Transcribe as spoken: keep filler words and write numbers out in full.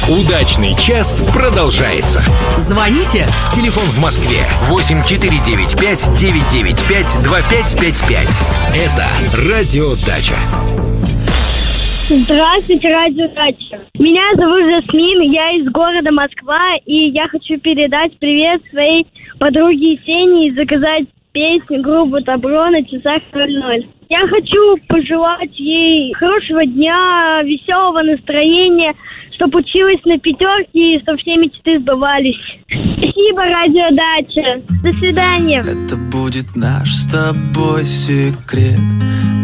Удачный час продолжается. Звоните. Телефон в Москве восемь четыре девять пять девять девять пять два пять пять пять. Это Радио Дача. Здравствуйте, Радио Дача. Меня зовут Жасмин, я из города Москва, и я хочу передать привет своей подруге Есении и заказать песню группы «Добро» на часах ноль ноль. Я хочу пожелать ей хорошего дня, веселого настроения, чтобы училась на пятерке и чтобы все мечты сбывались. Спасибо, Радио Дача. До свидания. Это будет наш с тобой секрет.